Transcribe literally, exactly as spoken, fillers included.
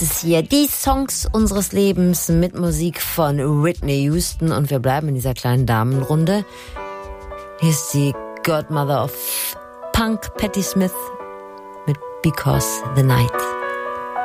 Das ist hier die Songs unseres Lebens mit Musik von Whitney Houston und wir bleiben in dieser kleinen Damenrunde. Hier ist die Godmother of Punk, Patti Smith mit Because the Night.